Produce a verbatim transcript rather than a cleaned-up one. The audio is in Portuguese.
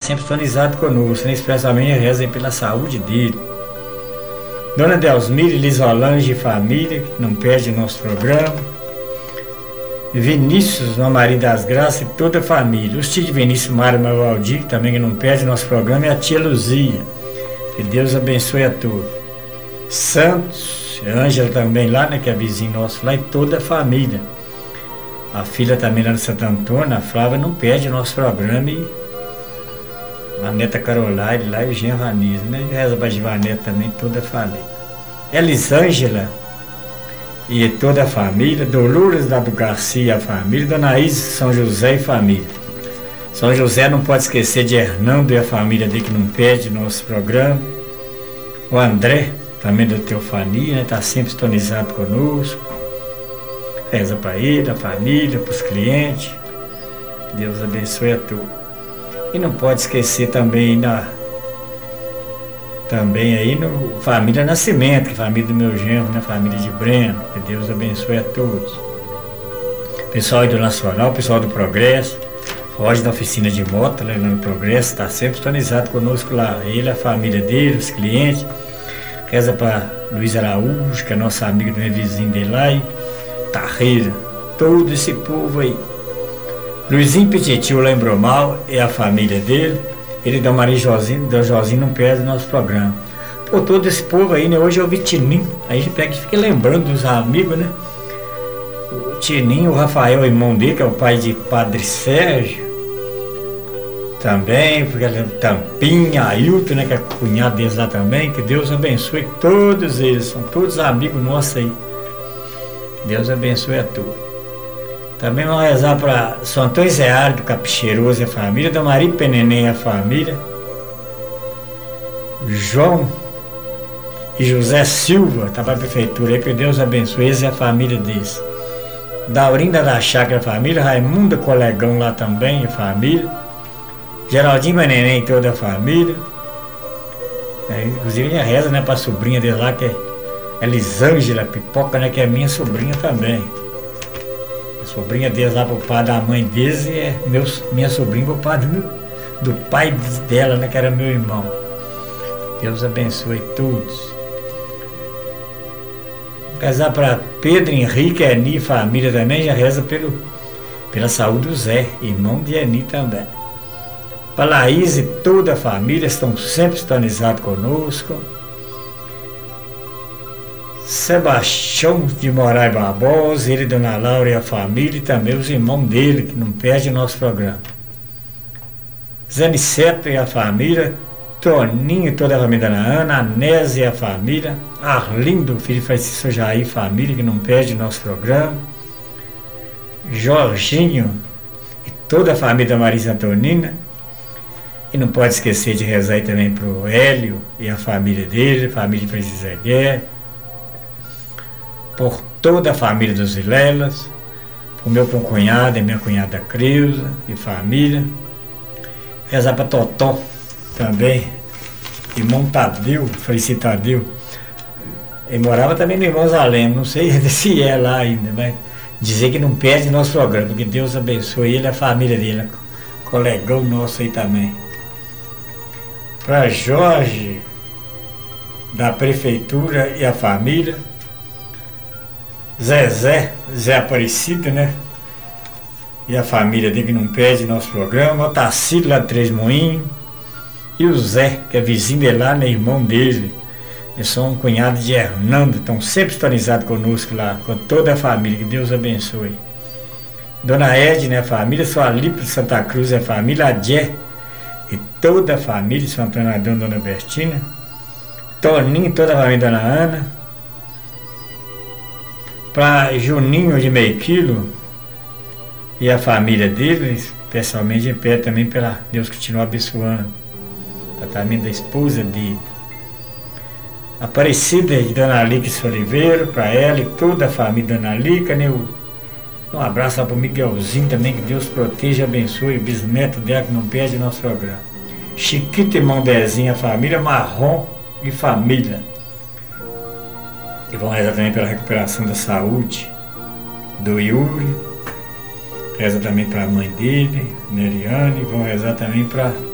sempre sintonizado conosco, né? Especialmente reza pela saúde dele. Dona Delmira, Lisolange e família, que não perde nosso programa. Vinícius, no Maria das Graças e toda a família. Os tios de Vinícius, Mário e Valdir, também que não perde nosso programa, e a tia Luzia. Que Deus abençoe a todos. Santos, Ângela também lá, né, que é vizinho nosso lá, e toda a família. A filha também lá de Santo Antônio, a Flávia, não perde o nosso programa, e a neta Caroline lá e o Jean Vanisa, né? Reza para a Givaneta também, toda a família. Elisângela e toda a família. Dolores da do Garcia, a família. Dona Isa, São José e família. São José não pode esquecer de Hernando e a família dele, que não perde nosso programa. O André, também da Teofania, né? Está sempre sintonizado conosco. Reza para ele, a família, para os clientes. Deus abençoe a todos. E não pode esquecer também na também aí no Família Nascimento, que é a família do meu genro, né? Família de Breno. Que Deus abençoe a todos. Pessoal aí do Nacional, pessoal do Progresso, Roger da oficina de moto, lá no Progresso, está sempre sintonizado conosco lá. Ele, a família dele, os clientes. Reza para Luiz Araújo, que é nosso amigo, meu vizinho dele lá, e Tarreira, todo esse povo aí. Luizinho Petitinho lembrou mal, é a família dele. Ele da Maria Josinho, da Josinho não perde o nosso programa. Pô, todo esse povo aí, né? Hoje é o Vitininho. Aí a gente pega e fica lembrando dos amigos, né? O Tininho, o Rafael, irmão dele, que é o pai de Padre Sérgio. Também, porque ele é Tampinha, Ailton, né? Que é cunhado deles lá também. Que Deus abençoe todos eles. São todos amigos nossos aí. Deus abençoe a todos. Também vamos rezar para São Antônio Zeário do Capixeiroso e a família, da Maria Peneném e a família, João e José Silva, está para a prefeitura aí, que Deus abençoe eles e a família deles. Daurinda da Chácara, a família, Raimunda Colegão lá também, a família, Geraldinho Peneném e toda a família. É, inclusive a reza, né, para a sobrinha deles lá, que é Elisângela Pipoca, né, que é minha sobrinha também. Sobrinha deles lá pro pai da mãe deles, e é meu, minha sobrinha pro pai do, meu, do pai dela, né, que era meu irmão. Deus abençoe todos. Rezar para Pedro Henrique, Eni e família também, já reza pelo, pela saúde do Zé, irmão de Eni também. Para Laís e toda a família, estão sempre sintonizados conosco. Sebastião de Moraes Barbosa, ele, Dona Laura e a família, e também os irmãos dele, que não perdem nosso programa. Zaniceto e a família, Toninho e toda a família da Ana, Anésia e a família, Arlindo, filho de Francisco Jair e família, que não perde nosso programa, Jorginho e toda a família da Marisa Antonina, e não pode esquecer de rezar aí também para o Hélio e a família dele, a família de Francisco Zeguer, por toda a família dos Vilelas, o meu cunhado e minha cunhada Creuza e família. Rezar para Totó também, irmão Tadeu, Felicito Tadeu. Ele morava também no Irmão Zalema, não sei se é lá ainda, mas dizer que não perde nosso programa, porque Deus abençoe ele e a família dele, colegão nosso aí também. Para Jorge, da prefeitura e a família. Zezé, Zé Aparecido, né? E a família dele, que não perde nosso programa. O Tarcísio lá de Três Moinhos. E o Zé, que é vizinho dele lá, né? Irmão dele. Eles são um cunhado de Hernando, estão sempre sintonizados conosco lá, com toda a família. Que Deus abençoe. Dona Edna, a família, sua Lípia de Santa Cruz, a família, a Jé e toda a família, São Antônio Adão, Dona Bertina. Toninho e toda a família, Dona Ana. Para Juninho de Meio Quilo e a família dele, especialmente em pé também, pela Deus continua abençoando. Tratamento da esposa de Aparecida de Dona Alix Oliveira, para ela e toda a família Dona Alica, né? Um abraço para o Miguelzinho também, que Deus proteja e abençoe, o bisneto dela, que não perde o nosso programa. Chiquito, irmão Dezinho, a família Marrom e família. E vão rezar também pela recuperação da saúde do Yuri. Reza também para a mãe dele, Neriane. E vão rezar também para